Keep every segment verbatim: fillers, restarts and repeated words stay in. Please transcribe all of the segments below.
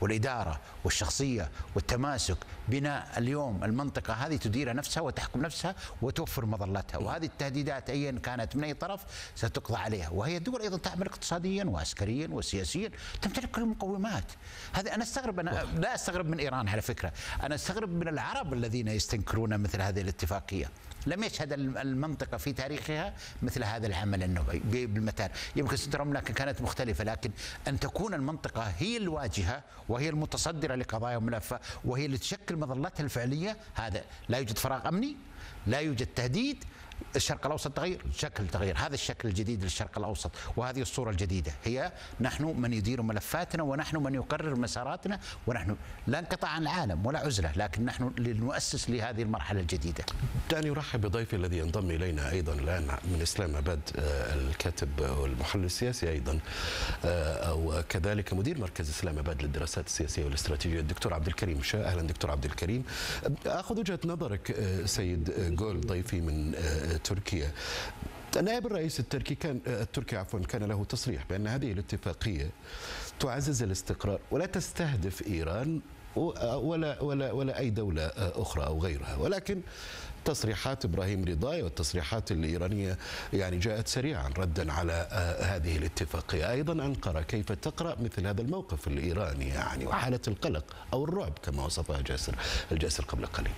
والإدارة والشخصية والتماسك، بناء اليوم المنطقة هذه تدير نفسها وتحكم نفسها وتوفر مظلتها، وهذه التهديدات أيا كانت من أي طرف ستقضى عليها. وهي الدول أيضا تعمل اقتصاديا وعسكريا وسياسيا، تمتلك كل المقومات. هذا أنا استغرب، أنا لا استغرب من إيران على فكرة، أنا استغرب من العرب الذين يستنكرون مثل هذه الاتفاقية. لم يشهد المنطقة في تاريخها مثل هذا العمل النووي بالمتان. يمكن ستر أملاك كانت مختلفة، لكن أن تكون المنطقة هي الواجهة وهي المتصدرة لقضايا وملفات وهي اللي تشكل مظلتها الفعلية، هذا لا يوجد فراغ أمني، لا يوجد تهديد. الشرق الأوسط تغير، شكل تغير، هذا الشكل الجديد للشرق الأوسط، وهذه الصورة الجديدة هي نحن من يدير ملفاتنا، ونحن من يقرر مساراتنا، ونحن لا انقطاع عن العالم ولا عزلة، لكن نحن نؤسس لهذه المرحلة الجديدة. دعني أرحب بضيفي الذي ينضم إلينا أيضا الآن من إسلام أباد، الكاتب والمحلل السياسي أيضا، أو كذلك مدير مركز إسلام أباد للدراسات السياسية والاستراتيجية، الدكتور عبد الكريم شاه. أهلا دكتور عبد الكريم. أخذ وجهة نظرك سيد جول ضيفي من تركيا. نائب الرئيس التركي كان التركي عفوا كان له تصريح بأن هذه الاتفاقية تعزز الاستقرار ولا تستهدف إيران ولا ولا ولا أي دولة أخرى أو غيرها، ولكن تصريحات إبراهيم رضاي والتصريحات الإيرانية يعني جاءت سريعا ردا على هذه الاتفاقية. أيضا أنقرة، كيف تقرأ مثل هذا الموقف الإيراني يعني وحالة القلق أو الرعب كما وصفها جاسر الجاسر قبل قليل؟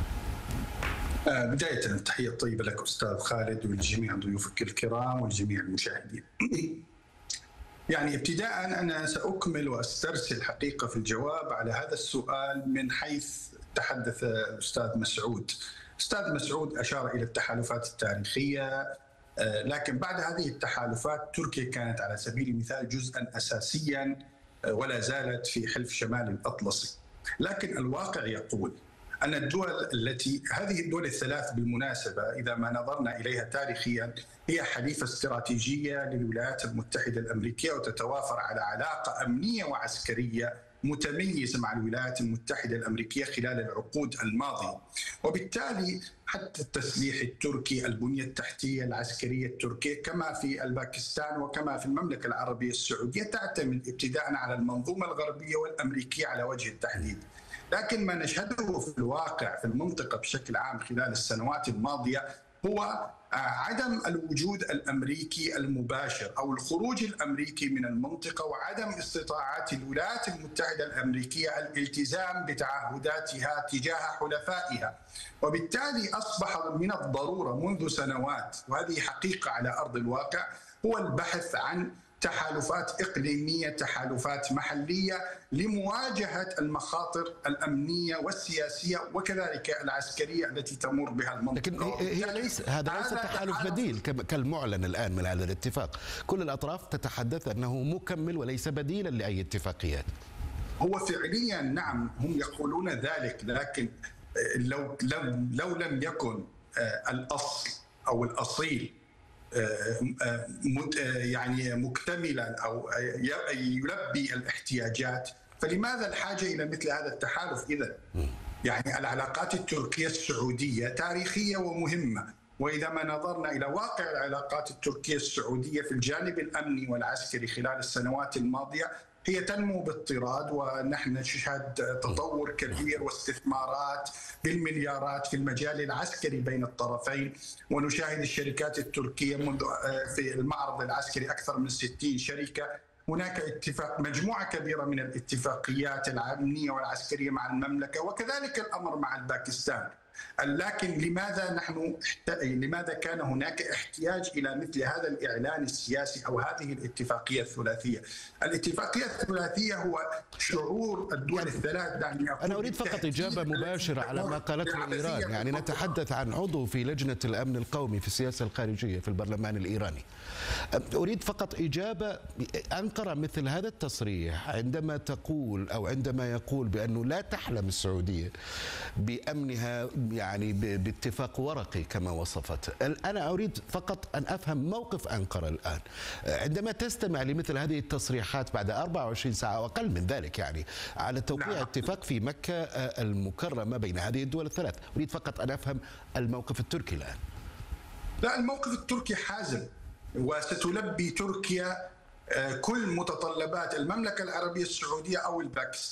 بداية التحية الطيبة لك أستاذ خالد ولجميع ضيوفك الكرام ولجميع المشاهدين. يعني ابتداء أنا سأكمل وأسترسل حقيقة في الجواب على هذا السؤال من حيث تحدث الأستاذ مسعود. أستاذ مسعود أشار إلى التحالفات التاريخية، لكن بعد هذه التحالفات تركيا كانت على سبيل المثال جزءا أساسيا ولا زالت في حلف شمال الأطلسي. لكن الواقع يقول أن الدول التي هذه الدول الثلاث بالمناسبة إذا ما نظرنا إليها تاريخيا هي حليفة استراتيجية للولايات المتحدة الأمريكية، وتتوافر على علاقة أمنية وعسكرية متميزة مع الولايات المتحدة الأمريكية خلال العقود الماضية. وبالتالي حتى التسليح التركي، البنية التحتية العسكرية التركية كما في الباكستان وكما في المملكة العربية السعودية تعتمد ابتداء على المنظومة الغربية والأمريكية على وجه التحديد. لكن ما نشهده في الواقع في المنطقة بشكل عام خلال السنوات الماضية هو عدم الوجود الأمريكي المباشر أو الخروج الأمريكي من المنطقة، وعدم استطاعة الولايات المتحدة الأمريكية الالتزام بتعهداتها تجاه حلفائها. وبالتالي أصبح من الضرورة منذ سنوات، وهذه حقيقة على أرض الواقع، هو البحث عن تحالفات إقليمية، تحالفات محلية لمواجهة المخاطر الأمنية والسياسية وكذلك العسكرية التي تمر بها المنطقة. لكن هي ليس هذا ليس تحالف بديل كالمعلن الآن من هذا الاتفاق. كل الأطراف تتحدث أنه مكمل وليس بديلا لأي اتفاقيات. هو فعليا نعم هم يقولون ذلك، لكن لو لم لو لم يكن الأصل أو الأصيل يعني مكتملا أو يلبي الاحتياجات، فلماذا الحاجة إلى مثل هذا التحالف إذن؟ يعني العلاقات التركية السعودية تاريخية ومهمة، وإذا ما نظرنا إلى واقع العلاقات التركية السعودية في الجانب الأمني والعسكري خلال السنوات الماضية هي تنمو باضطراد، ونحن نشهد تطور كبير واستثمارات بالمليارات في المجال العسكري بين الطرفين، ونشاهد الشركات التركية منذ في المعرض العسكري أكثر من ستين شركة. هناك اتفاق مجموعة كبيرة من الاتفاقيات الأمنية والعسكرية مع المملكة، وكذلك الأمر مع الباكستان. لكن لماذا نحن لماذا كان هناك احتياج الى مثل هذا الاعلان السياسي او هذه الاتفاقيه الثلاثيه؟ الاتفاقيه الثلاثيه هو شعور الدول الثلاث. يعني انا اريد فقط اجابه مباشره على ما قالته ايران، يعني نتحدث عن عضو في لجنه الامن القومي في السياسه الخارجيه في البرلمان الايراني. اريد فقط اجابه. انقره مثل هذا التصريح عندما تقول او عندما يقول بانه لا تحلم السعوديه بامنها يعني باتفاق ورقي كما وصفت. أنا أريد فقط أن أفهم موقف أنقرة الآن عندما تستمع لمثل هذه التصريحات بعد أربع وعشرين ساعة أو أقل من ذلك يعني على توقيع اتفاق في مكة المكرمة بين هذه الدول الثلاث. أريد فقط أن أفهم الموقف التركي الآن. لا، الموقف التركي حازم، وستلبي تركيا كل متطلبات المملكة العربية السعودية أو الباكستان.